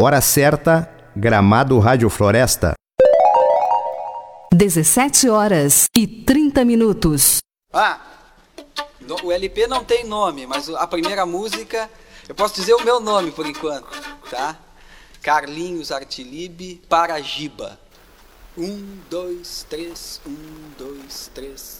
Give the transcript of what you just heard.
Hora certa, Gramado Rádio Floresta. 17h30. O LP não tem nome, mas a primeira música, eu posso dizer o meu nome por enquanto, tá? Carlinhos Artilibe, Paragiba. 1, 2, 3, 1, 2, 3.